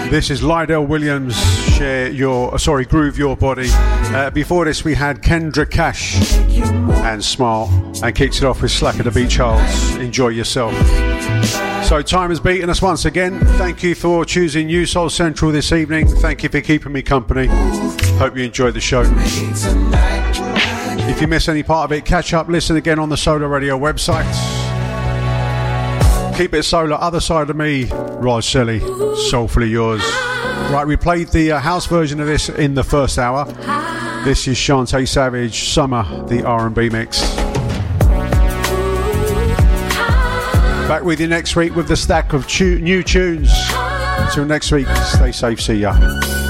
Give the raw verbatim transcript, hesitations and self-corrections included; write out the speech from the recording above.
This is Lydell Williams, Share Your, sorry, Groove Your Body. Uh, before this we had Kendra Cash and Smile, and kicks it off with Slack at the Beach Holes, Enjoy Yourself. So time has beaten us once again. Thank you for choosing New Soul Central this evening. Thank you for keeping me company. Hope you enjoyed the show. If you miss any part of it, catch up, listen again on the Solar Radio website. Keep it solar, other side of me, Raj Selly, Soulfully Yours. Right, we played the uh, house version of this in the first hour. This is Shantae Savage, Summer, the R and B mix. Back with you next week with the stack of tu- new tunes. Until next week, stay safe, see ya.